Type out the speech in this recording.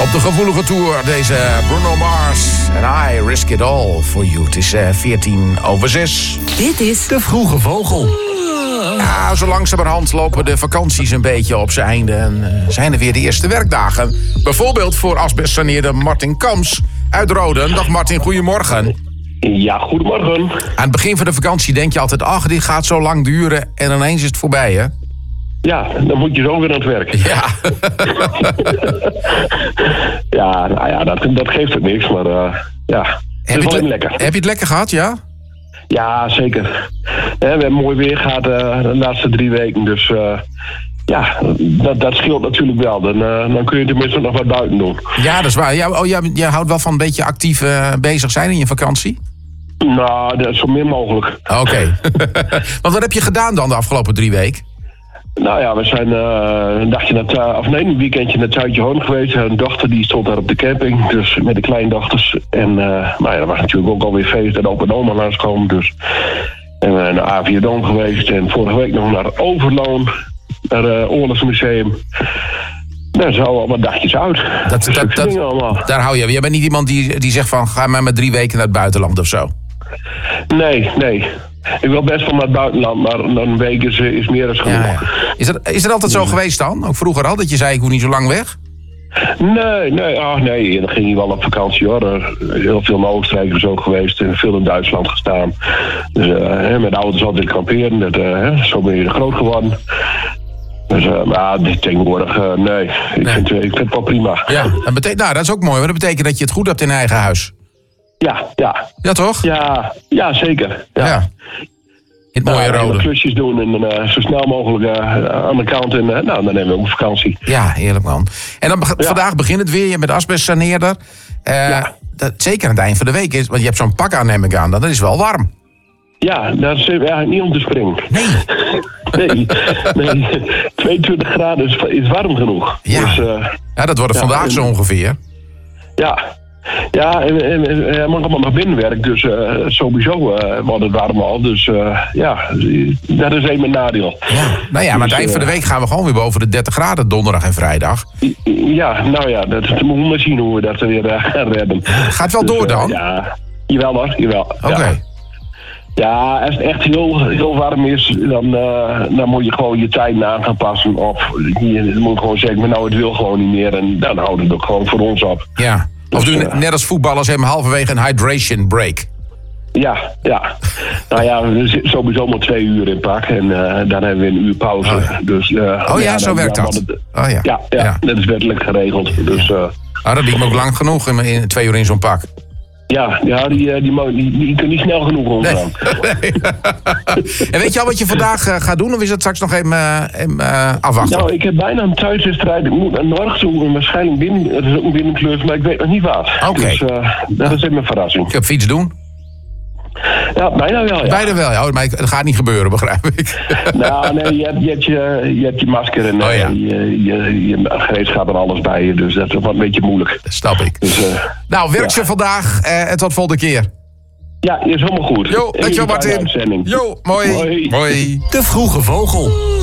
Op de gevoelige tour, deze Bruno Mars en I Risk It All for You. Het is 6:14. Dit is De Vroege Vogel. Ja, zo langzamerhand lopen de vakanties een beetje op zijn einde. En zijn er weer de eerste werkdagen. Bijvoorbeeld voor asbestsaneerder Martin Kams uit Roden. Dag Martin, goedemorgen. Ja, goedemorgen. Aan het begin van de vakantie denk je altijd... ach, dit gaat zo lang duren en ineens is het voorbij, hè? Ja, dan moet je zo weer aan het werk. Ja. Ja, nou ja, dat geeft het niks, maar ja. Het is wel lekker. Heb je het lekker gehad, ja? Ja, zeker. We hebben mooi weer gehad de laatste 3 weken, dus ja, dat scheelt natuurlijk wel. Dan kun je tenminste nog wat buiten doen. Ja, dat is waar. Jij houdt wel van een beetje actief bezig zijn in je vakantie? Nou, dat is zo min mogelijk. Oké. Want wat heb je gedaan dan de afgelopen 3 weken? Nou ja, we zijn een weekendje naar Zuidje-Hoorn geweest. Een dochter die stond daar op de camping, dus met de kleindochters. En nou ja, er was natuurlijk ook alweer feest en opa en oma langskomen. Dus en we zijn naar Aviadon geweest en vorige week nog naar Overloon, naar het Oorlogsmuseum. Daar zijn al wat dagjes uit. Daar hou je. Jij bent niet iemand die zegt van ga maar met 3 weken naar het buitenland of zo? Nee. Ik wil best wel naar het buitenland, maar een week is meer dan genoeg. Ja. Is dat altijd zo geweest dan? Ook vroeger al, dat je zei ik hoef niet zo lang weg? Nee. Dan ging je wel op vakantie hoor. Heel veel in Oostenrijk is ook geweest en veel in Duitsland gestaan. Dus met de ouders altijd kamperen. Zo ben je groot geworden. Dus maar tegenwoordig, nee. Ik vind het wel prima. Ja, dat is ook mooi, want dat betekent dat je het goed hebt in eigen huis. Ja. Ja, toch? Ja, zeker. Ja. In het mooie Rode. Klusjes doen en zo snel mogelijk aan de kant. En dan nemen we ook vakantie. Ja, heerlijk man. En dan vandaag begint het weer, je bent asbestsaneerder. Zeker aan het eind van de week is, want je hebt zo'n pak aan, neem ik aan. Dat is wel warm. Ja, dat is eigenlijk niet om te springen. Nee. 22 graden is warm genoeg. Ja, dus, dat wordt het vandaag zo ongeveer. Ja, en mag allemaal naar binnen werken, dus sowieso wordt het warm al. Dus dat is even een nadeel. Ja. Nou ja, maar aan het eind van de week gaan we gewoon weer boven de 30 graden donderdag en vrijdag. Ja, nou ja, we moeten maar zien hoe we dat weer gaan redden. Gaat het wel door dan? Ja, jawel hoor, jawel. Oké. Ja, als het echt heel warm is, dan moet je gewoon je tijd na gaan passen. Of je moet gewoon zeggen, nou het wil gewoon niet meer. En dan houdt het ook gewoon voor ons op. Ja. Of dus, doen net als voetballers hebben halverwege een hydration break. Ja. Nou ja, we zitten sowieso maar 2 uur in pak. En dan hebben we een uur pauze. Oh ja. Dus, zo werkt dat. Ja, dat is wettelijk geregeld. Dus, dat liep me ook lang genoeg in 2 uur in zo'n pak. Ja, die kunnen niet snel genoeg omgaan. Nee. En weet je al wat je vandaag gaat doen? Of is het straks nog even afwachten? Nou, ik heb bijna een thuiswedstrijd. Ik moet naar Norg toe. Waarschijnlijk binnen. Het is ook een binnenklus, maar ik weet nog niet wat. Oké. Dus dat is even een verrassing. Ik heb fiets doen? Ja, bijna wel, ja. Bijna wel, ja. Maar het gaat niet gebeuren, begrijp ik. Nou, nee, je hebt je masker en je gereedschap en alles bij je. Dus dat is wat een beetje moeilijk. Dat snap ik. Dus, werk ze vandaag en tot volgende keer. Ja, is helemaal goed. Jo, dankjewel Martin. Jo, mooi. De Vroege Vogel.